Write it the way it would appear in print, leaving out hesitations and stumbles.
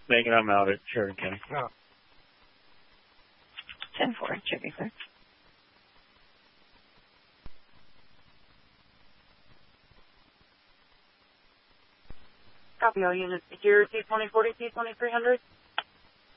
Megan, I'm out at Sheridan County. Oh. 10-4, checking clear. Copy all units. Secure T-2040, T-2300.